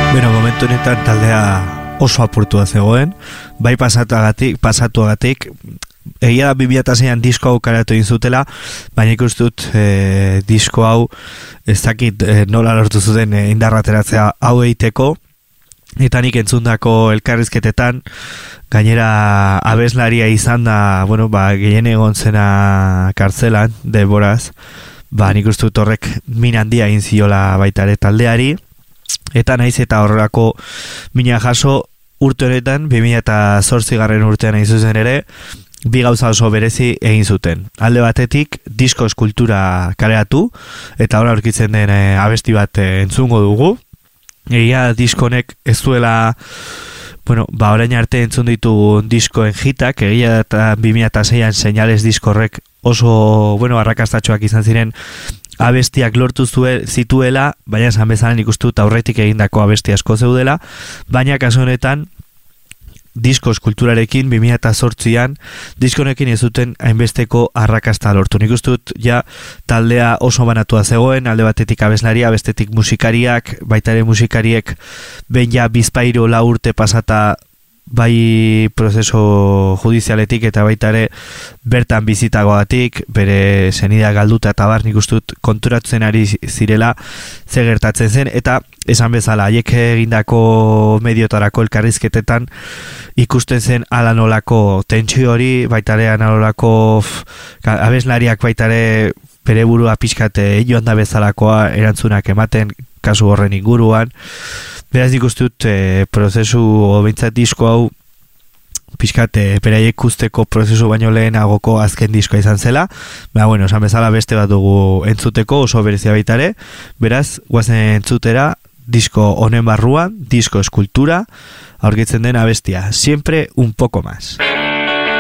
Bueno, momentu honetan taldea oso apurtua zegoen, bai pasatuagatik, egia da 2006an disko hau karatu egin zutela, baina ikustut disko hau ez dakit nola lortu zuten indarra ateratzea hau egiteko, eta nik entzundako elkarrizketetan, gainera abeslaria izan da, bueno, gehien egon zena kartzelan, denboraz, nik ustut horrek min handia egin ziola baita ere taldeari, eta naiz eta horrelako mina jaso urte honetan, 2008 urtean egin zuzen ere, bi gauza oso berezi egin zuten. Alde batetik, disko eskultura kaleratu, eta hor aurkitzen den abesti bat entzungo dugu. Egia diskonek ez duela, bueno, orain arte entzun ditu diskoen hitak, egia eta 2006an Señales diskorrek oso, bueno, arrakastatxoak izan ziren abestiak lortu zituela, baina esan bezala nik uste dut aurretik egindako abesti asko zeudela, baina kasu honetan disko eskulturarekin 2008an diskonekin ez duten hainbesteko arrakasta lortu. Nik uste dut ja taldea oso banatua zegoen, alde batetik abeslaria, bestetik musikariak, baita ere musikariek behin ja bizpahiru lau urte pasata bai prozeso judizialetik eta baita ere bertan bizitagoatik, bere senidea galduta eta bar, nik uste dut konturatzen ari zirela ze gertatzen zen, eta esan bezala, haiek egindako mediotarako elkarrizketetan ikusten zen ala nolako tentsio hori, baita ere analolako abeslariak baita ere bere burua pixkate joan da bezalakoa erantzunak ematen kasu horren inguruan. Beraz ikustut prozesu bintzat disko hau pixkat beraiek usteko prozesu baino lehenagoko azken diskoa izan zela, bueno, esan bezala beste bat dugu entzuteko oso berezia baitare, beraz guazen entzutera disko honen barruan, disko eskultura, aurkitzen den abestia, siempre un poco más.